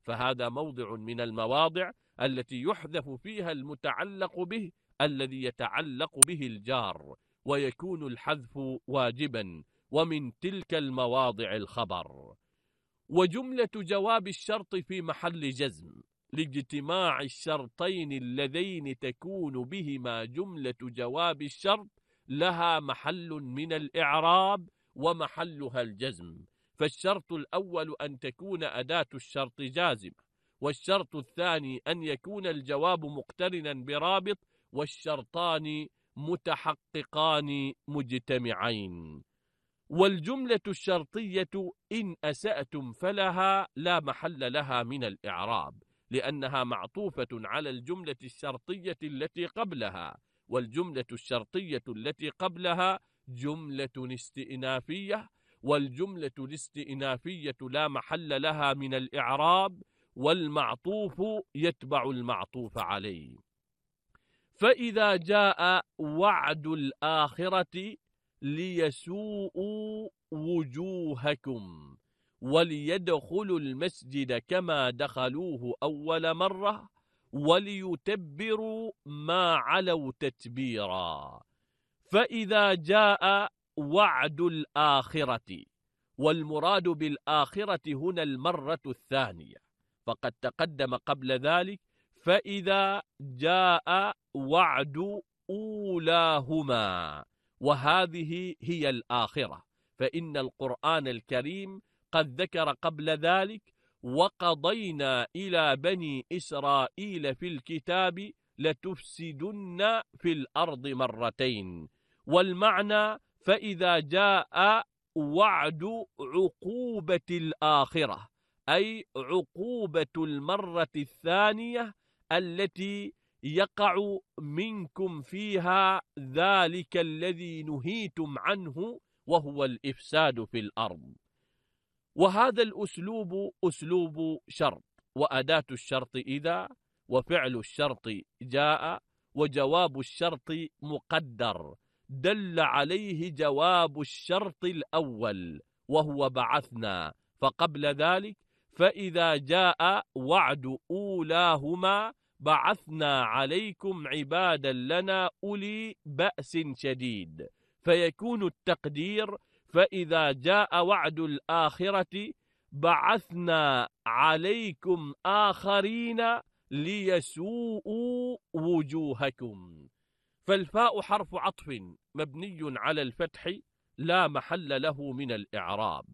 فهذا موضع من المواضع التي يحذف فيها المتعلق به الذي يتعلق به الجار، ويكون الحذف واجبا، ومن تلك المواضع الخبر. وجملة جواب الشرط في محل جزم لاجتماع الشرطين اللذين تكون بهما جملة جواب الشرط لها محل من الإعراب ومحلها الجزم. فالشرط الأول أن تكون أداة الشرط جازمة، والشرط الثاني أن يكون الجواب مقترنا برابط، والشرطان متحققان مجتمعين. والجملة الشرطية إن أسأتم فلها لا محل لها من الإعراب، لأنها معطوفة على الجملة الشرطية التي قبلها، والجملة الشرطية التي قبلها جملة استئنافية، والجملة الاستئنافية لا محل لها من الإعراب، والمعطوف يتبع المعطوف عليه. فإذا جاء وعد الآخرة ليسوءوا وجوهكم وليدخلوا المسجد كما دخلوه أول مرة وليتبروا ما علوا تتبيرا. فإذا جاء وعد الآخرة، والمراد بالآخرة هنا المرة الثانية، فقد تقدم قبل ذلك فإذا جاء وعد أولاهما، وهذه هي الآخرة، فإن القرآن الكريم قد ذكر قبل ذلك وقضينا إلى بني إسرائيل في الكتاب لتفسدن في الأرض مرتين، والمعنى فإذا جاء وعد عقوبة الآخرة، أي عقوبة المرة الثانية التي يقع منكم فيها ذلك الذي نهيتم عنه وهو الإفساد في الأرض. وهذا الأسلوب أسلوب شرط، وأداة الشرط إذا، وفعل الشرط جاء، وجواب الشرط مقدر دل عليه جواب الشرط الأول وهو بعثنا، فقبل ذلك فإذا جاء وعد أولاهما بعثنا عليكم عبادا لنا أولي بأس شديد، فيكون التقدير فإذا جاء وعد الآخرة بعثنا عليكم آخرين ليسوءوا وجوهكم. فالفاء حرف عطف مبني على الفتح لا محل له من الإعراب،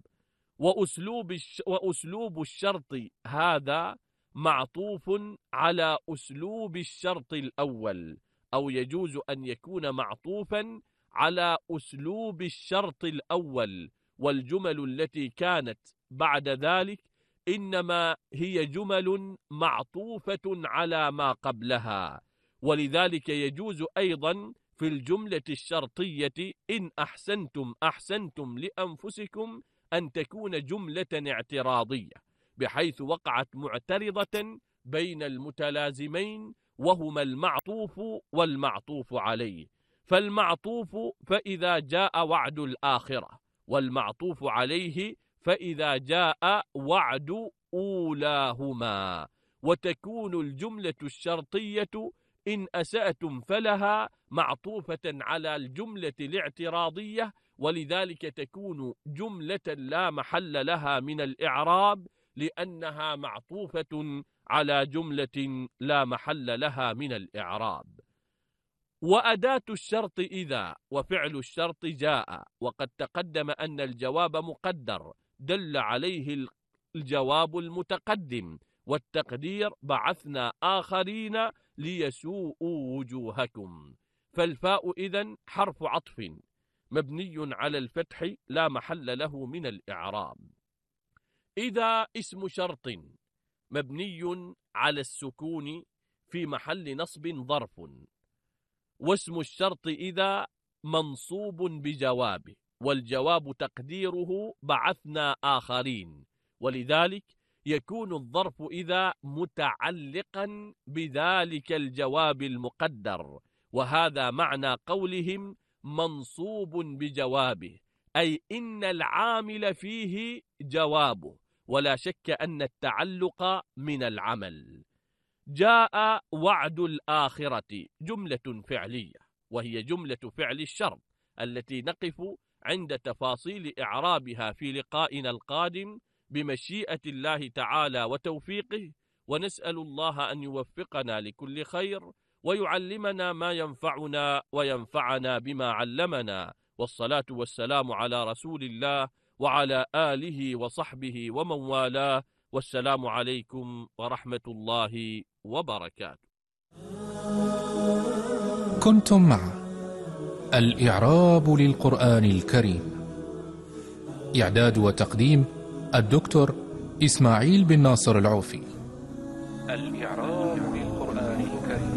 وأسلوب الشرط هذا معطوف على أسلوب الشرط الأول، أو يجوز أن يكون معطوفا على أسلوب الشرط الأول، والجمل التي كانت بعد ذلك إنما هي جمل معطوفة على ما قبلها. ولذلك يجوز أيضا في الجملة الشرطية إن أحسنتم أحسنتم لأنفسكم أن تكون جملة اعتراضية، بحيث وقعت معترضة بين المتلازمين وهما المعطوف والمعطوف عليه. فالمعطوف فإذا جاء وعد الآخرة، والمعطوف عليه فإذا جاء وعد أولاهما. وتكون الجملة الشرطية إن أسأتم فلها معطوفة على الجملة الاعتراضية، ولذلك تكون جملة لا محل لها من الإعراب لأنها معطوفة على جملة لا محل لها من الإعراب. وأداة الشرط إذا، وفعل الشرط جاء، وقد تقدم أن الجواب مقدر دل عليه الجواب المتقدم، والتقدير بعثنا آخرين ليسوءوا وجوهكم. فالفاء إذن حرف عطف مبني على الفتح لا محل له من الإعراب. إذا اسم شرط مبني على السكون في محل نصب ظرف، واسم الشرط إذا منصوب بجوابه، والجواب تقديره بعثنا آخرين، ولذلك يكون الظرف إذا متعلقا بذلك الجواب المقدر، وهذا معنى قولهم منصوب بجوابه، أي إن العامل فيه جوابه، ولا شك أن التعلق من العمل. جاء وعد الآخرة جملة فعلية، وهي جملة فعل الشرط التي نقف عند تفاصيل إعرابها في لقائنا القادم بمشيئة الله تعالى وتوفيقه، ونسأل الله أن يوفقنا لكل خير ويعلمنا ما ينفعنا وينفعنا بما علمنا. والصلاة والسلام على رسول الله وعلى آله وصحبه ومن والاه، والسلام عليكم ورحمة الله وبركاته. كنتم مع الإعراب للقرآن الكريم، إعداد وتقديم الدكتور إسماعيل بن ناصر العوفي. الإعراب